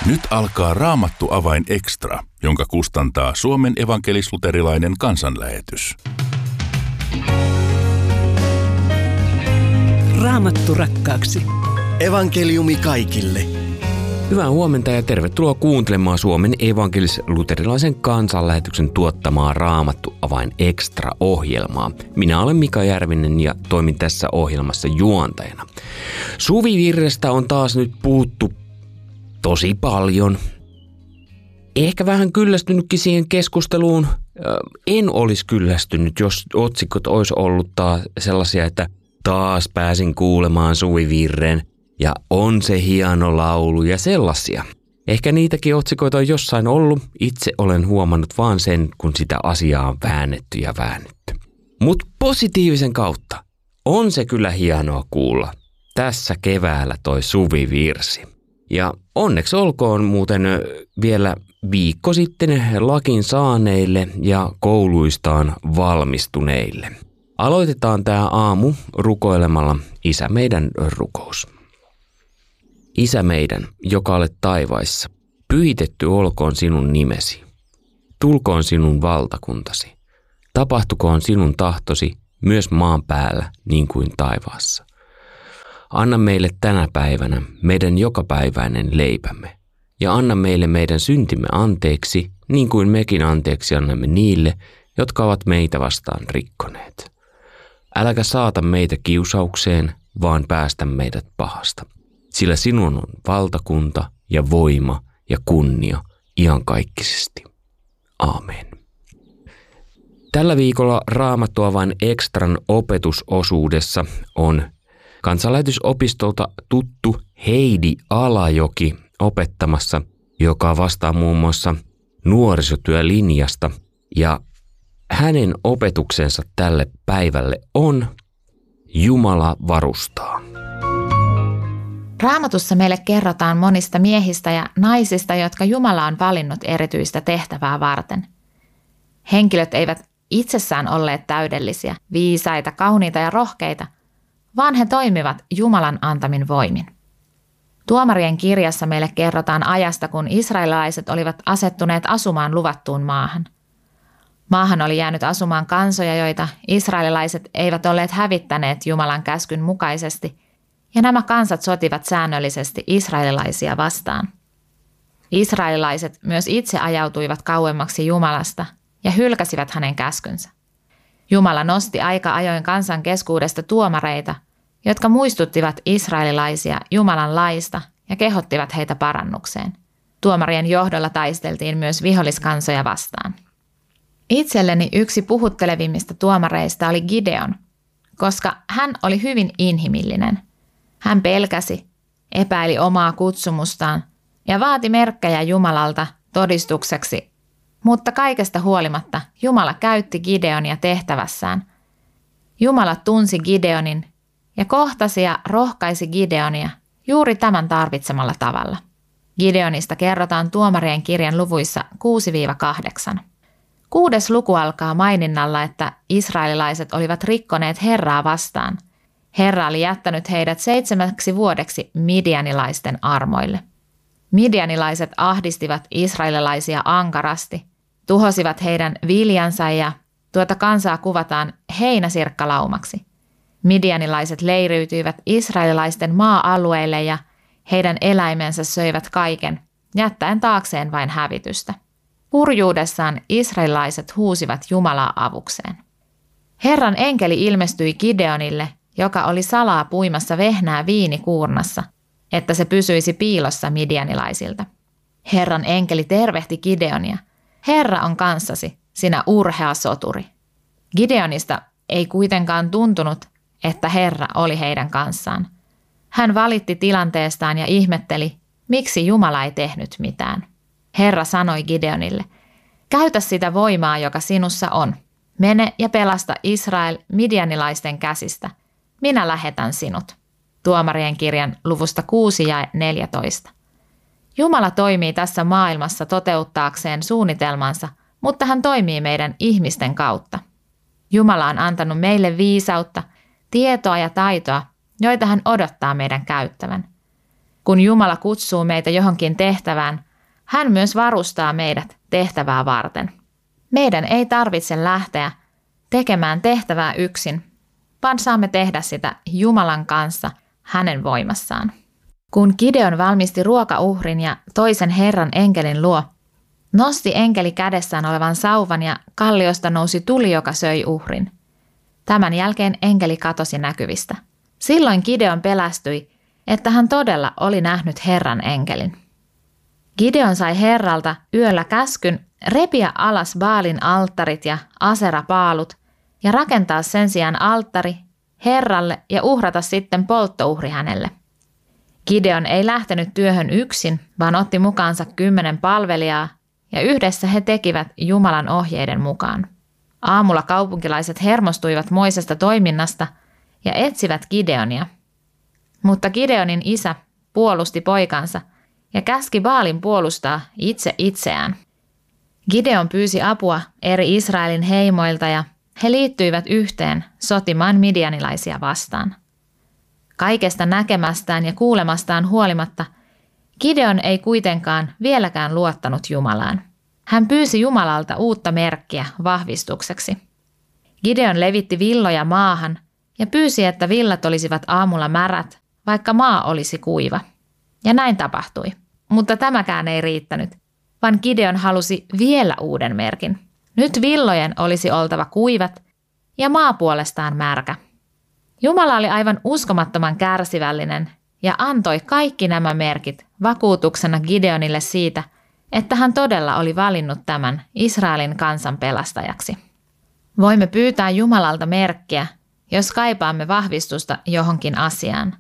Nyt alkaa Raamattu-avain Extra, jonka kustantaa Suomen evankelis-luterilainen kansanlähetys. Raamattu rakkaaksi. Evankeliumi kaikille. Hyvää huomenta ja tervetuloa kuuntelemaan Suomen evankelis-luterilaisen kansanlähetyksen tuottamaa Raamattu-avain Extra-ohjelmaa. Minä olen Mika Järvinen ja toimin tässä ohjelmassa juontajana. Suvivirrestä on taas nyt puhuttu tosi paljon. Ehkä vähän kyllästynytkin siihen keskusteluun. En olisi kyllästynyt, jos otsikot olisi ollut taas sellaisia, että taas pääsin kuulemaan suvivirren ja on se hieno laulu ja sellaisia. Ehkä niitäkin otsikoita on jossain ollut. Itse olen huomannut vaan sen, kun sitä asiaa on väännetty ja väännetty. Mutta positiivisen kautta on se kyllä hienoa kuulla tässä keväällä toi suvivirsi. Ja onneksi olkoon muuten vielä viikko sitten lakin saaneille ja kouluistaan valmistuneille. Aloitetaan tämä aamu rukoilemalla Isä meidän rukous. Isä meidän, joka olet taivaissa, pyhitetty olkoon sinun nimesi. Tulkoon sinun valtakuntasi. Tapahtukoon sinun tahtosi myös maan päällä niin kuin taivaassa. Anna meille tänä päivänä meidän jokapäiväinen leipämme. Ja anna meille meidän syntimme anteeksi, niin kuin mekin anteeksi annamme niille, jotka ovat meitä vastaan rikkoneet. Äläkä saata meitä kiusaukseen, vaan päästä meidät pahasta. Sillä sinun on valtakunta ja voima ja kunnia iankaikkisesti. Aamen. Tällä viikolla Raamattu-avain Extran opetusosuudessa on kansanlähetysopistolta tuttu Heidi Alajoki opettamassa, joka vastaa muun muassa nuorisotyölinjasta, ja hänen opetuksensa tälle päivälle on Jumala varustaa. Raamatussa meille kerrotaan monista miehistä ja naisista, jotka Jumala on valinnut erityistä tehtävää varten. Henkilöt eivät itsessään olleet täydellisiä, viisaita, kauniita ja rohkeita, vaan he toimivat Jumalan antamin voimin. Tuomarien kirjassa meille kerrotaan ajasta, kun israelilaiset olivat asettuneet asumaan luvattuun maahan. Maahan oli jäänyt asumaan kansoja, joita israelilaiset eivät olleet hävittäneet Jumalan käskyn mukaisesti, ja nämä kansat sotivat säännöllisesti israelilaisia vastaan. Israelilaiset myös itse ajautuivat kauemmaksi Jumalasta ja hylkäsivät hänen käskynsä. Jumala nosti aika ajoin kansan keskuudesta tuomareita, jotka muistuttivat israelilaisia Jumalan laista ja kehottivat heitä parannukseen. Tuomarien johdolla taisteltiin myös viholliskansoja vastaan. Itselleni yksi puhuttelevimmista tuomareista oli Gideon, koska hän oli hyvin inhimillinen. Hän pelkäsi, epäili omaa kutsumustaan ja vaati merkkejä Jumalalta todistukseksi, mutta kaikesta huolimatta Jumala käytti Gideonia tehtävässään. Jumala tunsi Gideonin ja kohtasi ja rohkaisi Gideonia juuri tämän tarvitsemalla tavalla. Gideonista kerrotaan Tuomarien kirjan luvuissa 6-8. 6. luku alkaa maininnalla, että israelilaiset olivat rikkoneet Herraa vastaan. Herra oli jättänyt heidät 7 vuodeksi midianilaisten armoille. Midianilaiset ahdistivat israelilaisia ankarasti, tuhosivat heidän viljansa ja tuota kansaa kuvataan heinäsirkkalaumaksi. Midianilaiset leiriytyivät israelilaisten maa-alueille ja heidän eläimensä söivät kaiken, jättäen taakseen vain hävitystä. Hurjuudessaan israelilaiset huusivat Jumalaa avukseen. Herran enkeli ilmestyi Gideonille, joka oli salaa puimassa vehnää viinikuurnassa, että se pysyisi piilossa midianilaisilta. Herran enkeli tervehti Gideonia. Herra on kanssasi, sinä urhea soturi. Gideonista ei kuitenkaan tuntunut, että Herra oli heidän kanssaan. Hän valitti tilanteestaan ja ihmetteli, miksi Jumala ei tehnyt mitään. Herra sanoi Gideonille, käytä sitä voimaa, joka sinussa on. Mene ja pelasta Israel midianilaisten käsistä. Minä lähetän sinut. Tuomarien kirjan luvusta 6 ja 14. Jumala toimii tässä maailmassa toteuttaakseen suunnitelmansa, mutta hän toimii meidän ihmisten kautta. Jumala on antanut meille viisautta, tietoa ja taitoa, joita hän odottaa meidän käyttävän. Kun Jumala kutsuu meitä johonkin tehtävään, hän myös varustaa meidät tehtävää varten. Meidän ei tarvitse lähteä tekemään tehtävää yksin, vaan saamme tehdä sitä Jumalan kanssa hänen voimassaan. Kun Gideon valmisti ruokauhrin ja toisen Herran enkelin luo, nosti enkeli kädessään olevan sauvan ja kalliosta nousi tuli, joka söi uhrin. Tämän jälkeen enkeli katosi näkyvistä. Silloin Gideon pelästyi, että hän todella oli nähnyt Herran enkelin. Gideon sai Herralta yöllä käskyn repiä alas Baalin alttarit ja aserapaalut ja rakentaa sen sijaan alttari Herralle ja uhrata sitten polttouhri hänelle. Gideon ei lähtenyt työhön yksin, vaan otti mukaansa 10 palvelijaa ja yhdessä he tekivät Jumalan ohjeiden mukaan. Aamulla kaupunkilaiset hermostuivat moisesta toiminnasta ja etsivät Gideonia. Mutta Gideonin isä puolusti poikansa ja käski Baalin puolustaa itse itseään. Gideon pyysi apua eri Israelin heimoilta ja he liittyivät yhteen sotimaan midianilaisia vastaan. Kaikesta näkemästään ja kuulemastaan huolimatta Gideon ei kuitenkaan vieläkään luottanut Jumalaan. Hän pyysi Jumalalta uutta merkkiä vahvistukseksi. Gideon levitti villoja maahan ja pyysi, että villat olisivat aamulla märät, vaikka maa olisi kuiva. Ja näin tapahtui. Mutta tämäkään ei riittänyt, vaan Gideon halusi vielä uuden merkin. Nyt villojen olisi oltava kuivat ja maa puolestaan märkä. Jumala oli aivan uskomattoman kärsivällinen ja antoi kaikki nämä merkit vakuutuksena Gideonille siitä, että hän todella oli valinnut tämän Israelin kansan pelastajaksi. Voimme pyytää Jumalalta merkkiä, jos kaipaamme vahvistusta johonkin asiaan.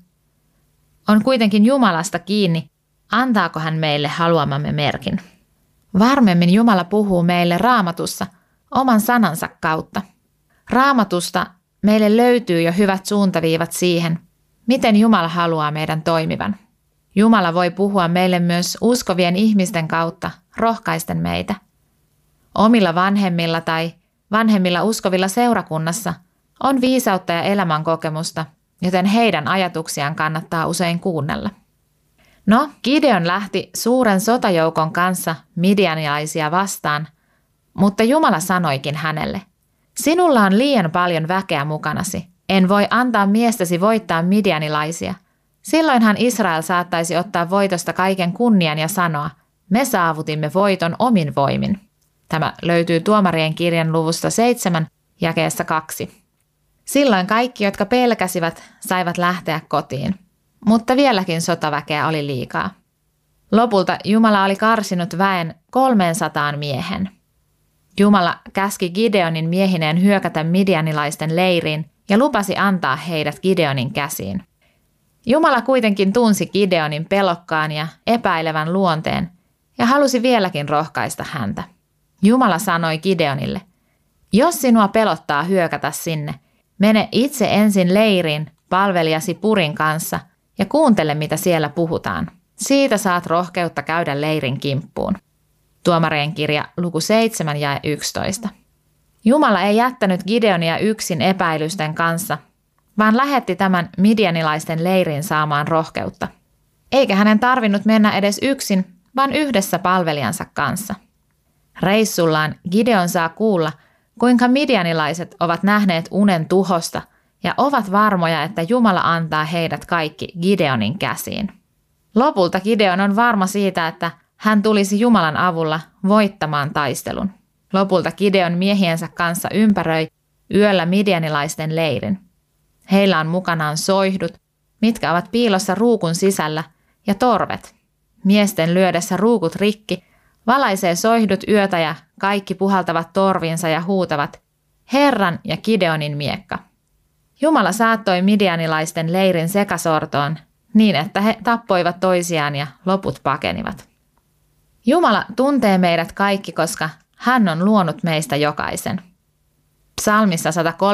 On kuitenkin Jumalasta kiinni, antaako hän meille haluamamme merkin. Varmemmin Jumala puhuu meille Raamatussa oman sanansa kautta. Raamatusta meille löytyy jo hyvät suuntaviivat siihen, miten Jumala haluaa meidän toimivan. Jumala voi puhua meille myös uskovien ihmisten kautta, rohkaisten meitä. Omilla vanhemmilla tai vanhemmilla uskovilla seurakunnassa on viisautta ja elämänkokemusta, joten heidän ajatuksiaan kannattaa usein kuunnella. No, Gideon lähti suuren sotajoukon kanssa midianilaisia vastaan, mutta Jumala sanoikin hänelle, sinulla on liian paljon väkeä mukanasi, en voi antaa miestäsi voittaa midianilaisia. Silloinhan Israel saattaisi ottaa voitosta kaiken kunnian ja sanoa, me saavutimme voiton omin voimin. Tämä löytyy Tuomarien kirjan luvusta 7, jakeessa 2. Silloin kaikki, jotka pelkäsivät, saivat lähteä kotiin, mutta vieläkin sotaväkeä oli liikaa. Lopulta Jumala oli karsinut väen 300 miehen. Jumala käski Gideonin miehineen hyökätä midianilaisten leiriin ja lupasi antaa heidät Gideonin käsiin. Jumala kuitenkin tunsi Gideonin pelokkaan ja epäilevän luonteen ja halusi vieläkin rohkaista häntä. Jumala sanoi Gideonille, jos sinua pelottaa hyökätä sinne, mene itse ensin leiriin palvelijasi Purin kanssa ja kuuntele, mitä siellä puhutaan. Siitä saat rohkeutta käydä leirin kimppuun. Tuomarien kirja luku 7 ja 11. Jumala ei jättänyt Gideonia yksin epäilysten kanssa, vaan lähetti tämän midianilaisten leiriin saamaan rohkeutta. Eikä hänen tarvinnut mennä edes yksin, vaan yhdessä palvelijansa kanssa. Reissullaan Gideon saa kuulla, kuinka midianilaiset ovat nähneet unen tuhosta ja ovat varmoja, että Jumala antaa heidät kaikki Gideonin käsiin. Lopulta Gideon on varma siitä, että hän tulisi Jumalan avulla voittamaan taistelun. Lopulta Gideon miehiensä kanssa ympäröi yöllä midianilaisten leirin. Heillä on mukanaan soihdut, mitkä ovat piilossa ruukun sisällä, ja torvet. Miesten lyödessä ruukut rikki, valaisee soihdut yötä ja kaikki puhaltavat torviinsa ja huutavat, Herran ja Gideonin miekka. Jumala saattoi midianilaisten leirin sekasortoon niin, että he tappoivat toisiaan ja loput pakenivat. Jumala tuntee meidät kaikki, koska hän on luonut meistä jokaisen. Psalmissa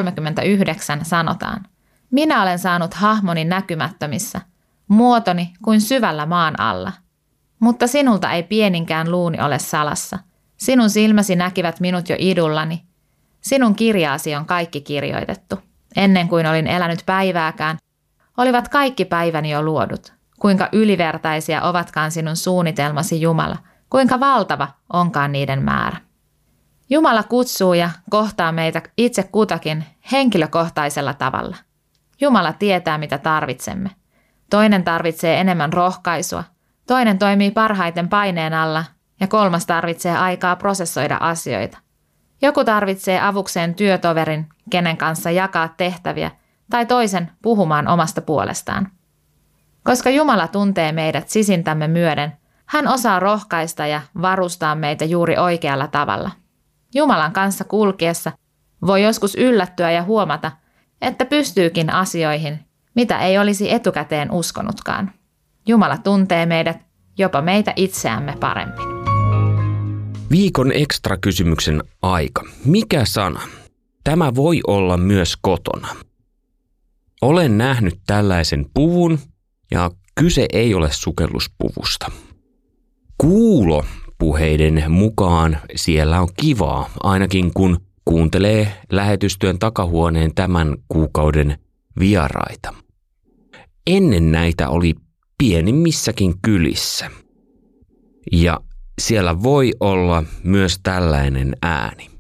139 sanotaan, minä olen saanut hahmoni näkymättömissä, muotoni kuin syvällä maan alla. Mutta sinulta ei pieninkään luuni ole salassa. Sinun silmäsi näkivät minut jo idullani. Sinun kirjaasi on kaikki kirjoitettu. Ennen kuin olin elänyt päivääkään, olivat kaikki päiväni jo luodut. kuinka ylivertaisia ovatkaan sinun suunnitelmasi, Jumala, kuinka valtava onkaan niiden määrä. Jumala kutsuu ja kohtaa meitä itse kutakin henkilökohtaisella tavalla. Jumala tietää, mitä tarvitsemme. Toinen tarvitsee enemmän rohkaisua, toinen toimii parhaiten paineen alla ja kolmas tarvitsee aikaa prosessoida asioita. Joku tarvitsee avukseen työtoverin, kenen kanssa jakaa tehtäviä, tai toisen puhumaan omasta puolestaan. Koska Jumala tuntee meidät sisintämme myöden, hän osaa rohkaista ja varustaa meitä juuri oikealla tavalla. Jumalan kanssa kulkiessa voi joskus yllättyä ja huomata, että pystyykin asioihin, mitä ei olisi etukäteen uskonutkaan. Jumala tuntee meidät, jopa meitä itseämme paremmin. Viikon ekstra kysymyksen aika. Mikä sana? Tämä voi olla myös kotona. Olen nähnyt tällaisen puvun ja kyse ei ole sukelluspuvusta. Kuulopuheiden mukaan siellä on kivaa, ainakin kun kuuntelee lähetystyön takahuoneen tämän kuukauden vieraita. Ennen näitä oli pienimmissäkin kylissä. Ja siellä voi olla myös tällainen ääni.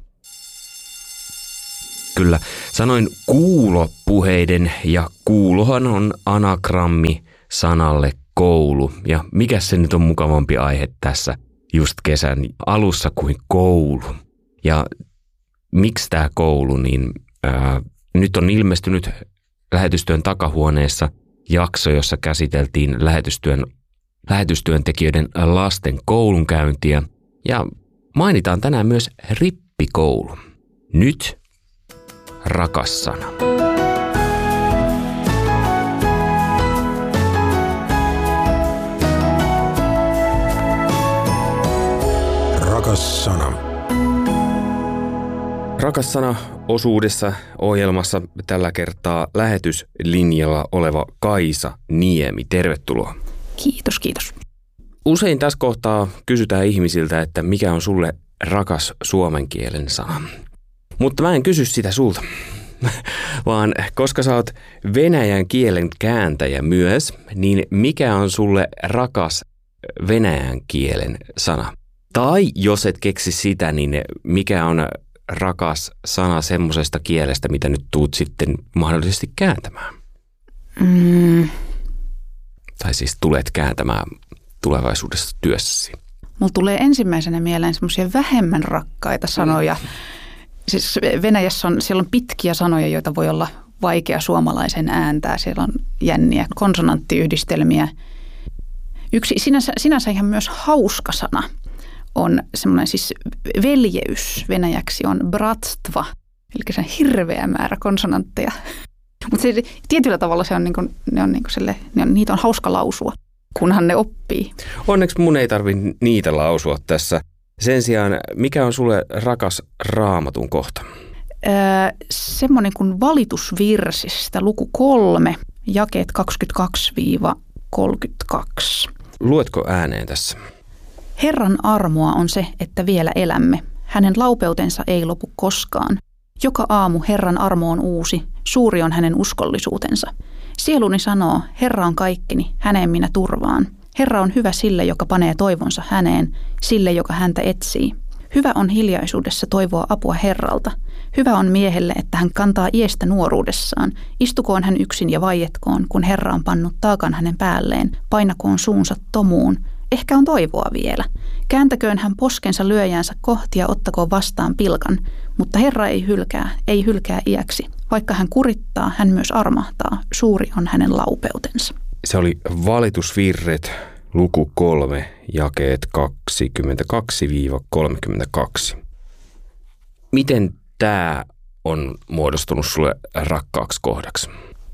Kyllä, sanoin kuulopuheiden ja kuulohan on anagrammi sanalle koulu. Ja mikä se nyt on mukavampi aihe tässä just kesän alussa kuin koulu. Ja miksi tämä koulu, niin nyt on ilmestynyt lähetystyön takahuoneessa jakso, jossa käsiteltiin lähetystyöntekijöiden lasten koulunkäyntiä ja mainitaan tänään myös rippikoulu. Nyt rakas sana. Rakas sana. Rakas sana osuudessa ohjelmassa tällä kertaa lähetyslinjalla oleva Kaisa Niemi. Tervetuloa. Kiitos, kiitos. Usein tässä kohtaa kysytään ihmisiltä, että mikä on sulle rakas suomen kielen sana. Mutta mä en kysy sitä sulta, vaan koska sä oot venäjän kielen kääntäjä myös, niin mikä on sulle rakas venäjän kielen sana? Tai jos et keksi sitä, niin mikä on rakas sana semmosesta kielestä, mitä nyt tuut sitten mahdollisesti kääntämään? Tai siis tulet kääntämään tulevaisuudessa työssäsi. Mulla tulee ensimmäisenä mieleen semmoisia vähemmän rakkaita sanoja. Siis Venäjässä siellä on pitkiä sanoja, joita voi olla vaikea suomalaisen ääntää. Siellä on jänniä konsonanttiyhdistelmiä. Yksi sinänsä ihan myös hauska sana on semmoinen siis veljeys venäjäksi on bratstva, eli se on hirveä määrä konsonantteja. Mutta tietyllä tavalla niitä on hauska lausua, kunhan ne oppii. Onneksi mun ei tarvitse niitä lausua tässä. Sen sijaan, mikä on sulle rakas Raamatun kohta? Semmoinen kuin valitusvirsistä, luku 3, jakeet 22-32. Luetko ääneen tässä? Herran armoa on se, että vielä elämme. Hänen laupeutensa ei lopu koskaan. Joka aamu Herran armo on uusi, suuri on hänen uskollisuutensa. Sieluni sanoo, Herra on kaikkini, häneen minä turvaan. Herra on hyvä sille, joka panee toivonsa häneen, sille, joka häntä etsii. Hyvä on hiljaisuudessa toivoa apua Herralta. Hyvä on miehelle, että hän kantaa iestä nuoruudessaan. Istukoon hän yksin ja vaietkoon, kun Herra on pannut taakan hänen päälleen. Painakoon suunsa tomuun. Ehkä on toivoa vielä. Kääntäköön hän poskensa lyöjäänsä kohti ja ottakoon vastaan pilkan. Mutta Herra ei hylkää iäksi. Vaikka hän kurittaa, hän myös armahtaa. Suuri on hänen laupeutensa. Se oli valitusvirret, luku 3, jakeet 22-32. Miten tämä on muodostunut sulle rakkaaksi kohdaksi?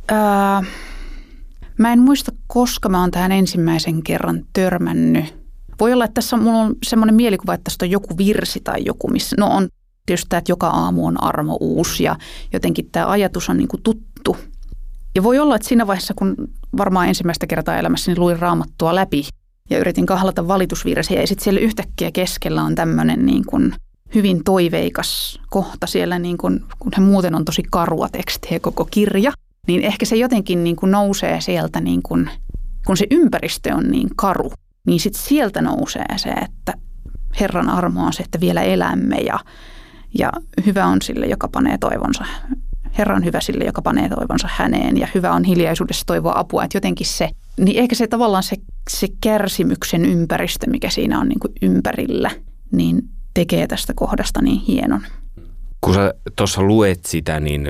Mä en muista, koska mä oon tähän ensimmäisen kerran törmännyt. Voi olla, että tässä mulla on semmoinen mielikuva, että tästä on joku virsi tai joku, missä on tietysti tämä, että joka aamu on armo uusi ja jotenkin tämä ajatus on niin kuin tuttu. Ja voi olla, että siinä vaiheessa, kun varmaan ensimmäistä kertaa elämässäni luin Raamattua läpi ja yritin kahlata valitusvirsiä ja sitten siellä yhtäkkiä keskellä on tämmöinen niin kuin hyvin toiveikas kohta siellä, niin kuin, kun he muuten on tosi karua tekstiä koko kirja, niin ehkä se jotenkin niin kuin nousee sieltä niin kuin kun se ympäristö on niin karu, niin sitten sieltä nousee se, että Herran armo on se, että vielä elämme ja hyvä on sille, joka panee toivonsa. Herra on hyvä sille, joka panee toivonsa häneen ja hyvä on hiljaisuudessa toivoa apua. Että jotenkin se, niin ehkä se tavallaan se kärsimyksen ympäristö, mikä siinä on niin kuin ympärillä, niin tekee tästä kohdasta niin hienon. Kun sä tuossa luet sitä, niin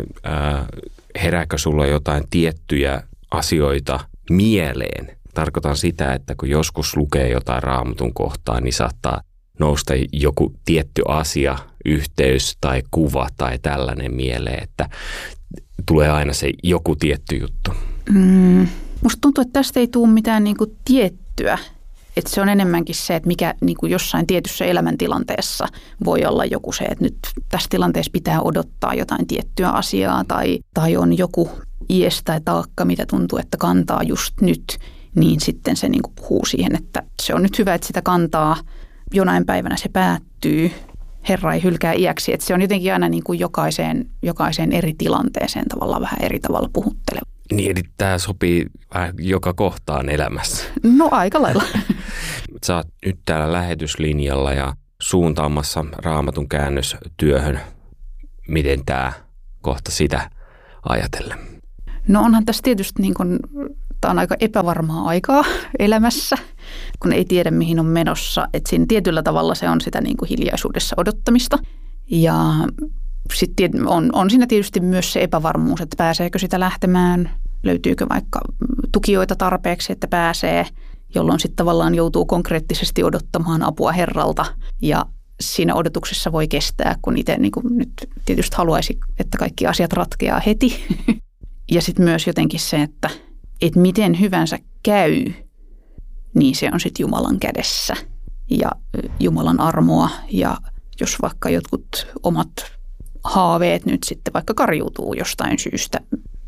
herääkö sulla jotain tiettyjä asioita mieleen? Tarkoitan sitä, että kun joskus lukee jotain Raamatun kohtaa, niin saattaa nousta joku tietty asia, yhteys tai kuva tai tällainen mieleen, että tulee aina se joku tietty juttu. Musta tuntuu, että tästä ei tule mitään niinku tiettyä. Että se on enemmänkin se, että mikä niinku jossain tietyssä elämäntilanteessa voi olla joku se, että nyt tässä tilanteessa pitää odottaa jotain tiettyä asiaa tai on joku ies tai taakka, mitä tuntuu, että kantaa just nyt, niin sitten se niinku puhuu siihen, että se on nyt hyvä, että sitä kantaa. Jonain päivänä se päättyy. Herra ei hylkää iäksi. Että se on jotenkin aina niin kuin jokaiseen eri tilanteeseen tavallaan vähän eri tavalla puhutteleva. Niin, eli tämä sopii joka kohtaan elämässä. No aika lailla. Sä oot nyt täällä lähetyslinjalla ja suuntaamassa Raamatun käännöstyöhön. Miten tämä kohta sitä ajatellen? No onhan tässä tietysti niin kuin, tämä on aika epävarmaa aikaa elämässä, kun ei tiedä mihin on menossa. Että siinä tietyllä tavalla se on sitä niin kuin hiljaisuudessa odottamista. Ja sitten on siinä tietysti myös se epävarmuus, että pääseekö sitä lähtemään, löytyykö vaikka tukijoita tarpeeksi, että pääsee, jolloin sitten tavallaan joutuu konkreettisesti odottamaan apua Herralta. Ja siinä odotuksessa voi kestää, kun itse niin kuin nyt tietysti haluaisi, että kaikki asiat ratkeaa heti. Ja sitten myös jotenkin se, että miten hyvänsä käy, niin se on sitten Jumalan kädessä ja Jumalan armoa. Ja jos vaikka jotkut omat haaveet nyt sitten vaikka karjuutuu jostain syystä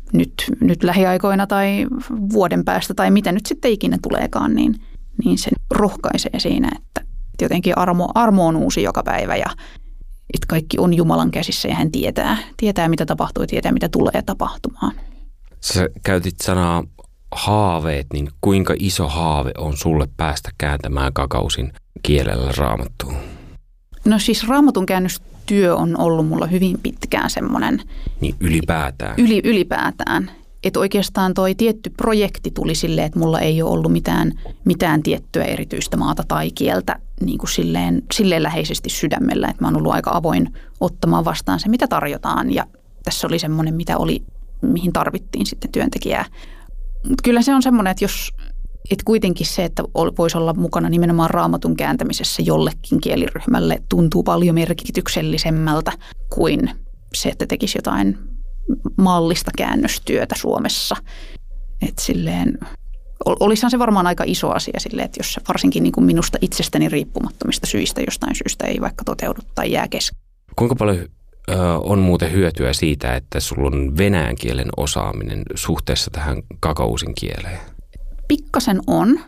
nyt lähiaikoina tai vuoden päästä tai mitä nyt sitten ikinä tuleekaan, niin se rohkaisee siinä, että jotenkin armo on uusi joka päivä ja että kaikki on Jumalan käsissä ja hän tietää mitä tapahtuu ja tietää mitä tulee tapahtumaan. Sä käytit sanaa haaveet, niin kuinka iso haave on sulle päästä kääntämään Gagausin kielellä Raamattuun? No siis Raamatun käännöstyö on ollut mulla hyvin pitkään semmoinen. Niin ylipäätään? Ylipäätään. Että oikeastaan toi tietty projekti tuli silleen, että mulla ei ole ollut mitään tiettyä erityistä maata tai kieltä niin kuin silleen läheisesti sydämellä. Että mä oon ollut aika avoin ottamaan vastaan se, mitä tarjotaan. Ja tässä oli semmoinen, mihin tarvittiin sitten työntekijää. Mutta kyllä se on semmoinen, että kuitenkin se, että voisi olla mukana nimenomaan Raamatun kääntämisessä jollekin kieliryhmälle tuntuu paljon merkityksellisemmältä kuin se, että tekisi jotain mallista käännöstyötä Suomessa. Että silleen, olisihan se varmaan aika iso asia silleen, että jos varsinkin niin kuin minusta itsestäni riippumattomista syistä jostain syystä ei vaikka toteudu tai jää kesken. Kuinka paljon on muuten hyötyä siitä, että sulla on venäjän kielen osaaminen suhteessa tähän gagausin kieleen? Pikkasen on.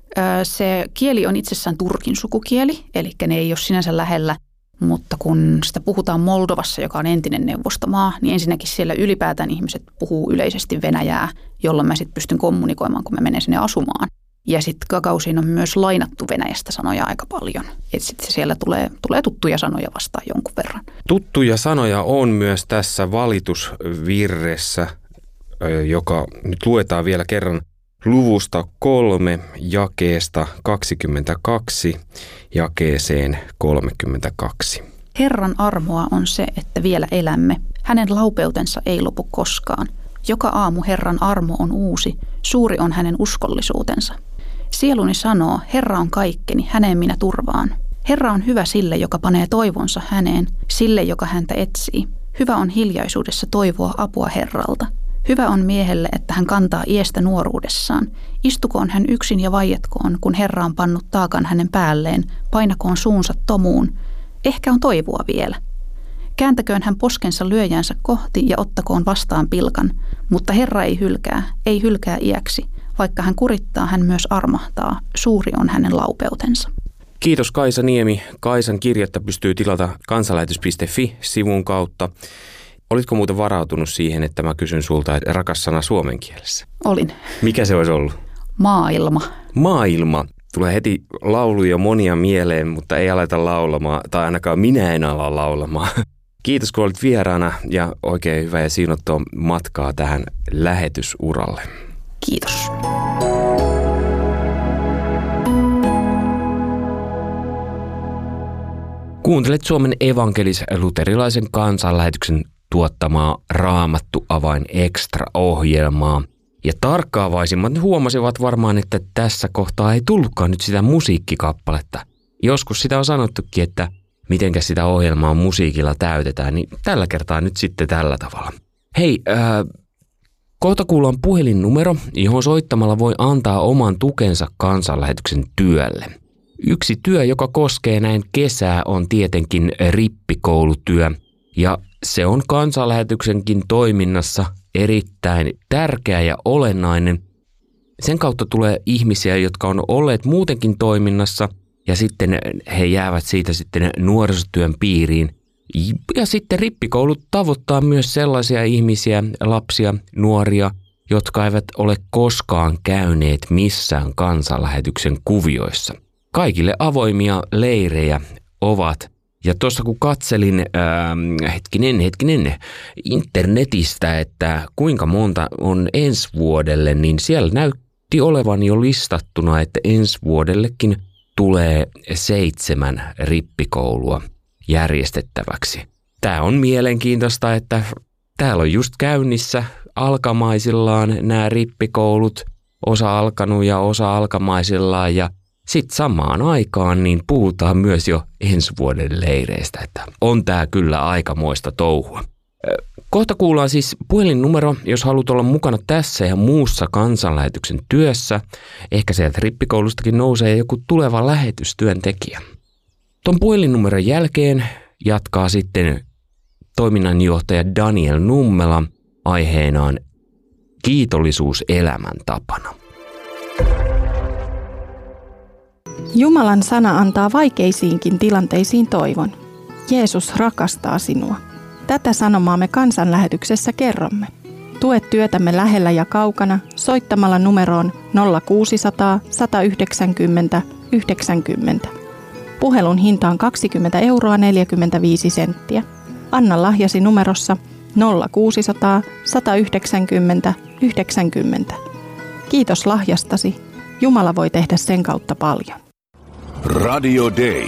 Se kieli on itsessään turkin sukukieli, eli ne ei ole sinänsä lähellä, mutta kun sitä puhutaan Moldovassa, joka on entinen neuvostomaa, niin ensinnäkin siellä ylipäätään ihmiset puhuu yleisesti venäjää, jolloin mä sitten pystyn kommunikoimaan, kun mä menen sinne asumaan. Ja sitten Gagausiin on myös lainattu Venäjästä sanoja aika paljon. Että sitten siellä tulee tuttuja sanoja vastaan jonkun verran. Tuttuja sanoja on myös tässä valitusvirressä, joka nyt luetaan vielä kerran luvusta 3, jakeesta 22, jakeeseen 32. Herran armoa on se, että vielä elämme. Hänen laupeutensa ei lopu koskaan. Joka aamu Herran armo on uusi, suuri on hänen uskollisuutensa. Sieluni sanoo, Herra on kaikkeni, häneen minä turvaan. Herra on hyvä sille, joka panee toivonsa häneen, sille, joka häntä etsii. Hyvä on hiljaisuudessa toivoa apua Herralta. Hyvä on miehelle, että hän kantaa iestä nuoruudessaan. Istukoon hän yksin ja vaietkoon, kun Herra on pannut taakan hänen päälleen, painakoon suunsa tomuun. Ehkä on toivoa vielä. Kääntäköön hän poskensa lyöjänsä kohti ja ottakoon vastaan pilkan, mutta Herra ei hylkää iäksi. Vaikka hän kurittaa, hän myös armahtaa. Suuri on hänen laupeutensa. Kiitos Kaisa Niemi. Kaisan kirjettä pystyy tilata kansanlähetys.fi-sivun kautta. Olitko muuten varautunut siihen, että mä kysyn sulta, että rakas sana suomen kielessä? Olin. Mikä se olisi ollut? Maailma. Maailma. Tulee heti lauluja monia mieleen, mutta ei aleta laulamaan, tai ainakaan minä en ala laulamaan. Kiitos, kun olit vieraana ja oikein hyvää ja siunattua matkaa tähän lähetysuralle. Kiitos. Kuuntelet Suomen evankelis-luterilaisen kansanlähetyksen tuottamaa Raamattu Avain Extra-ohjelmaa. Ja tarkkaavaisimmat huomasivat varmaan, että tässä kohtaa ei tullutkaan nyt sitä musiikkikappaletta. Joskus sitä on sanottukin, että mitenkä sitä ohjelmaa musiikilla täytetään, niin tällä kertaa nyt sitten tällä tavalla. Hei, kohta kuullaan puhelinnumero, johon soittamalla voi antaa oman tukensa kansanlähetyksen työlle. Yksi työ, joka koskee näin kesää, on tietenkin rippikoulutyö, ja se on kansanlähetyksenkin toiminnassa erittäin tärkeä ja olennainen. Sen kautta tulee ihmisiä, jotka on olleet muutenkin toiminnassa, ja sitten he jäävät siitä sitten nuorisotyön piiriin. Ja sitten rippikoulut tavoittaa myös sellaisia ihmisiä, lapsia, nuoria, jotka eivät ole koskaan käyneet missään kansanlähetyksen kuvioissa. Kaikille avoimia leirejä ovat. Ja tuossa kun katselin internetistä, että kuinka monta on ensi vuodelle, niin siellä näytti olevan jo listattuna, että ensi vuodellekin tulee 7 rippikoulua järjestettäväksi. Tämä on mielenkiintoista, että täällä on just käynnissä alkamaisillaan nämä rippikoulut, osa alkanut ja osa alkamaisillaan, ja sitten samaan aikaan niin puhutaan myös jo ensi vuoden leireistä, että on tää kyllä aikamoista touhua. Kohta kuullaan siis puhelinnumero, jos haluat olla mukana tässä ja muussa kansanlähetyksen työssä. Ehkä sieltä rippikoulustakin nousee joku tuleva lähetystyöntekijä. Ton puhelinnumeron jälkeen jatkaa sitten toiminnanjohtaja Daniel Nummela aiheenaan kiitollisuus elämäntapana. Jumalan sana antaa vaikeisiinkin tilanteisiin toivon. Jeesus rakastaa sinua. Tätä sanomaa me kansanlähetyksessä kerromme. Tue työtämme lähellä ja kaukana soittamalla numeroon 0600 190 90. Puhelun hinta on 20,45 €. Anna lahjasi numerossa 0600 190 90. Kiitos lahjastasi. Jumala voi tehdä sen kautta paljon. Radio Day.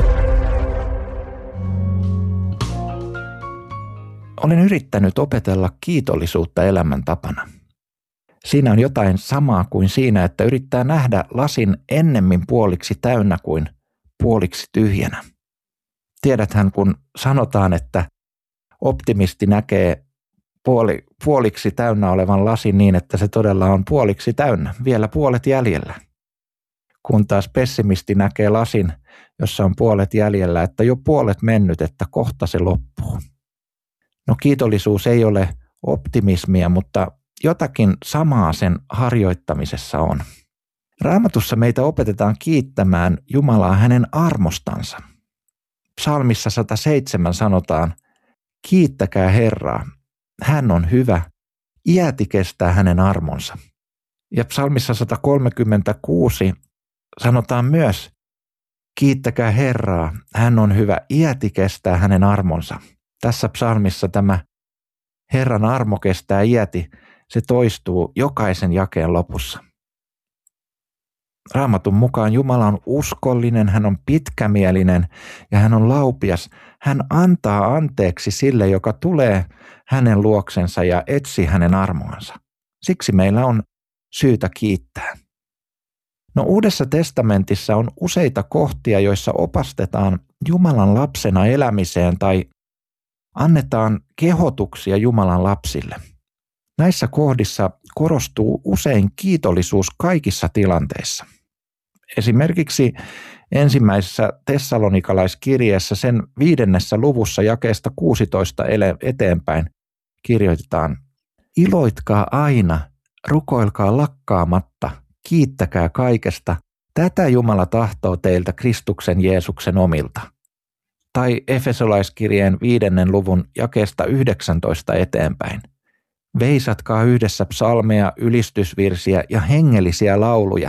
Olen yrittänyt opetella kiitollisuutta elämäntapana. Siinä on jotain samaa kuin siinä, että yrittää nähdä lasin ennemmin puoliksi täynnä kuin puoliksi tyhjänä. Tiedäthän, kun sanotaan, että optimisti näkee puoliksi täynnä olevan lasin niin, että se todella on puoliksi täynnä, vielä puolet jäljellä. Kun taas pessimisti näkee lasin, jossa on puolet jäljellä, että jo puolet mennyt, että kohta se loppuu. No kiitollisuus ei ole optimismia, mutta jotakin samaa sen harjoittamisessa on. Raamatussa meitä opetetaan kiittämään Jumalaa hänen armostansa. Psalmissa 107 sanotaan, kiittäkää Herraa, hän on hyvä, iäti kestää hänen armonsa. Ja psalmissa 136 sanotaan myös, kiittäkää Herraa, hän on hyvä, iäti kestää hänen armonsa. Tässä psalmissa tämä Herran armo kestää iäti, se toistuu jokaisen jakeen lopussa. Raamatun mukaan Jumala on uskollinen, hän on pitkämielinen ja hän on laupias. Hän antaa anteeksi sille, joka tulee hänen luoksensa ja etsii hänen armoansa. Siksi meillä on syytä kiittää. No Uudessa testamentissa on useita kohtia, joissa opastetaan Jumalan lapsena elämiseen tai annetaan kehotuksia Jumalan lapsille. Näissä kohdissa korostuu usein kiitollisuus kaikissa tilanteissa. Esimerkiksi ensimmäisessä tessalonikalaiskirjeessä sen 5. luvussa jakeesta 16 eteenpäin kirjoitetaan, iloitkaa aina, rukoilkaa lakkaamatta, kiittäkää kaikesta, tätä Jumala tahtoo teiltä Kristuksen Jeesuksen omilta. Tai Efesolaiskirjeen 5. luvun jakeesta 19 eteenpäin. Veisatkaa yhdessä psalmeja, ylistysvirsiä ja hengellisiä lauluja.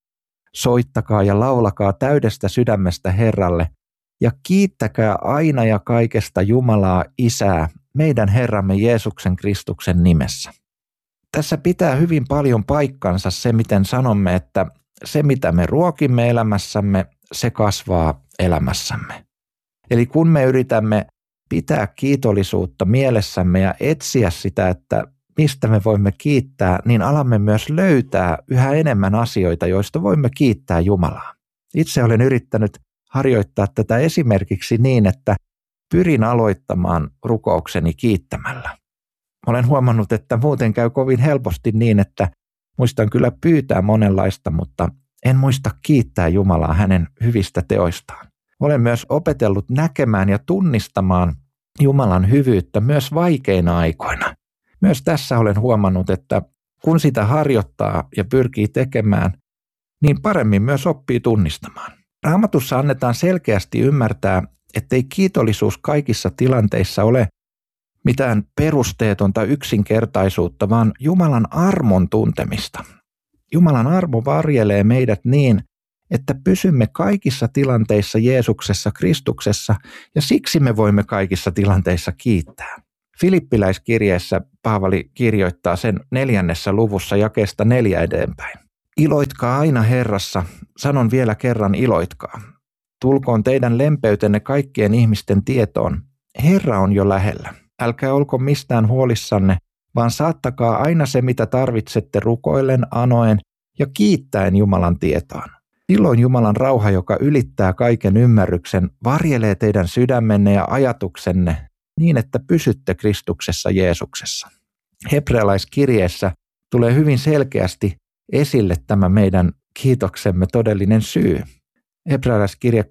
Soittakaa ja laulakaa täydestä sydämestä Herralle ja kiittäkää aina ja kaikesta Jumalaa Isää meidän Herramme Jeesuksen Kristuksen nimessä. Tässä pitää hyvin paljon paikkansa se, miten sanomme, että se mitä me ruokimme elämässämme, se kasvaa elämässämme. Eli kun me yritämme pitää kiitollisuutta mielessämme ja etsiä sitä, että mistä me voimme kiittää, niin alamme myös löytää yhä enemmän asioita, joista voimme kiittää Jumalaa. Itse olen yrittänyt harjoittaa tätä esimerkiksi niin, että pyrin aloittamaan rukoukseni kiittämällä. Olen huomannut, että muuten käy kovin helposti niin, että muistan kyllä pyytää monenlaista, mutta en muista kiittää Jumalaa hänen hyvistä teoistaan. Olen myös opetellut näkemään ja tunnistamaan Jumalan hyvyyttä myös vaikeina aikoina. Myös tässä olen huomannut, että kun sitä harjoittaa ja pyrkii tekemään, niin paremmin myös oppii tunnistamaan. Raamatussa annetaan selkeästi ymmärtää, ettei kiitollisuus kaikissa tilanteissa ole mitään perusteetonta yksinkertaisuutta, vaan Jumalan armon tuntemista. Jumalan armo varjelee meidät niin, että pysymme kaikissa tilanteissa Jeesuksessa Kristuksessa ja siksi me voimme kaikissa tilanteissa kiittää. Filippiläiskirjeessä Paavali kirjoittaa sen 4. luvussa jakeesta 4 eteenpäin. Iloitkaa aina Herrassa, sanon vielä kerran iloitkaa. Tulkoon teidän lempeytenne kaikkien ihmisten tietoon. Herra on jo lähellä. Älkää olko mistään huolissanne, vaan saattakaa aina se, mitä tarvitsette rukoillen, anoen ja kiittäen Jumalan tietoon. Silloin Jumalan rauha, joka ylittää kaiken ymmärryksen, varjelee teidän sydämenne ja ajatuksenne niin, että pysytte Kristuksessa Jeesuksessa. Hebrealaiskirjeessä tulee hyvin selkeästi esille tämä meidän kiitoksemme todellinen syy. Hebrealaiskirje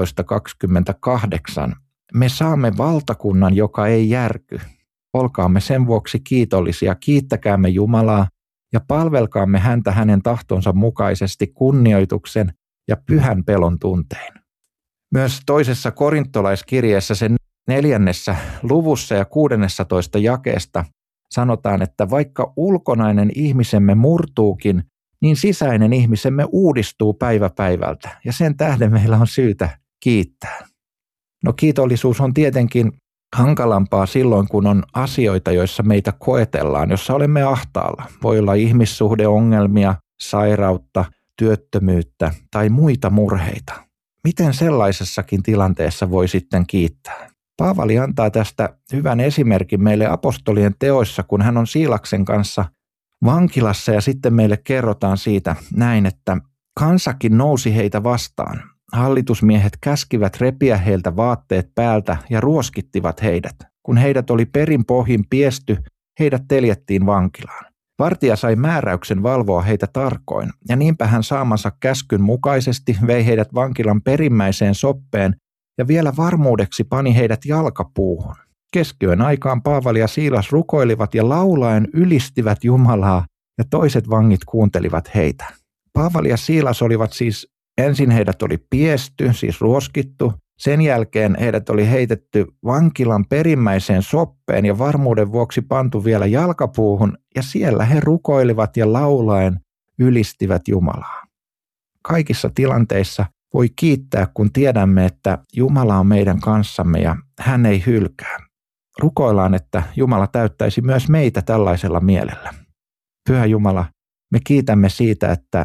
12:28. Me saamme valtakunnan, joka ei järky. Olkaamme sen vuoksi kiitollisia, kiittäkäämme Jumalaa ja palvelkaamme häntä hänen tahtonsa mukaisesti kunnioituksen ja pyhän pelon tuntein. Myös toisessa korintolaiskirjeessä sen 4. luvussa ja 16 jakeesta sanotaan, että vaikka ulkonainen ihmisemme murtuukin, niin sisäinen ihmisemme uudistuu päivä päivältä ja sen tähden meillä on syytä kiittää. No kiitollisuus on tietenkin hankalampaa silloin, kun on asioita, joissa meitä koetellaan, jossa olemme ahtaalla. Voi olla ihmissuhdeongelmia, sairautta, työttömyyttä tai muita murheita. Miten sellaisessakin tilanteessa voi sitten kiittää? Paavali antaa tästä hyvän esimerkin meille apostolien teoissa, kun hän on Siilaksen kanssa vankilassa ja sitten meille kerrotaan siitä näin, että kansakin nousi heitä vastaan. Hallitusmiehet käskivät repiä heiltä vaatteet päältä ja ruoskittivat heidät. Kun heidät oli perin pohjin piesty, heidät teljettiin vankilaan. Vartija sai määräyksen valvoa heitä tarkoin, ja niinpä hän saamansa käskyn mukaisesti vei heidät vankilan perimmäiseen soppeen ja vielä varmuudeksi pani heidät jalkapuuhun. Keskiyön aikaan Paavali ja Siilas rukoilivat ja laulaen ylistivät Jumalaa, ja toiset vangit kuuntelivat heitä. Paavali ja Siilas olivat siis, ensin heidät oli piesty, siis ruoskittu, sen jälkeen heidät oli heitetty vankilan perimmäiseen soppeen ja varmuuden vuoksi pantu vielä jalkapuuhun, ja siellä he rukoilivat ja laulaen ylistivät Jumalaa. Kaikissa tilanteissa voi kiittää, kun tiedämme, että Jumala on meidän kanssamme ja hän ei hylkää. Rukoillaan, että Jumala täyttäisi myös meitä tällaisella mielellä. Pyhä Jumala, me kiitämme siitä, että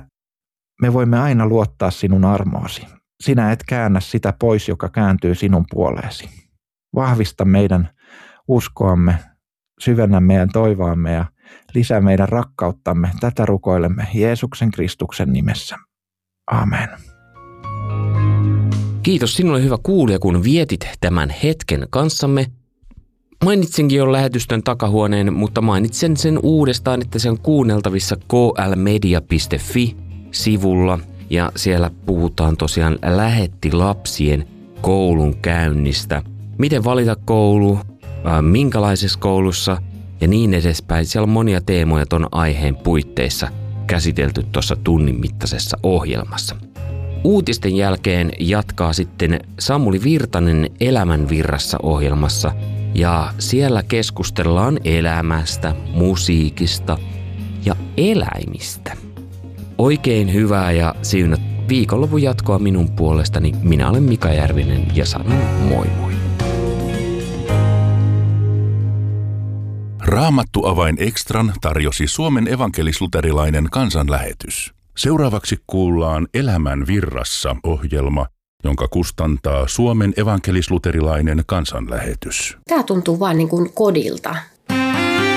me voimme aina luottaa sinun armoosi. Sinä et käännä sitä pois, joka kääntyy sinun puoleesi. Vahvista meidän uskoamme, syvennä meidän toivoamme ja lisää meidän rakkauttamme. Tätä rukoilemme Jeesuksen Kristuksen nimessä. Amen. Kiitos sinulle hyvä kuulija, kun vietit tämän hetken kanssamme. Mainitsinkin jo lähetystön takahuoneen, mutta mainitsen sen uudestaan, että se on kuunneltavissa klmedia.fi-sivulla. Ja siellä puhutaan tosiaan lähettilapsien koulun käynnistä. Miten valita koulu, minkälaisessa koulussa ja niin edespäin. Siellä on monia teemoja ton aiheen puitteissa käsitelty tuossa tunnin mittaisessa ohjelmassa. Uutisten jälkeen jatkaa sitten Samuli Virtanen Elämän virrassa -ohjelmassa Ja siellä keskustellaan elämästä, musiikista ja eläimistä. Oikein hyvää ja siunat viikonlopun jatkoa minun puolestani. Minä olen Mika Järvinen ja sanon moi moi. Raamattu Avain Extran tarjosi Suomen evankelis-luterilainen kansanlähetys. Seuraavaksi kuullaan Elämän virrassa -ohjelma, jonka kustantaa Suomen evankelis-luterilainen kansanlähetys. Tämä tuntuu vaan niin kuin kodilta.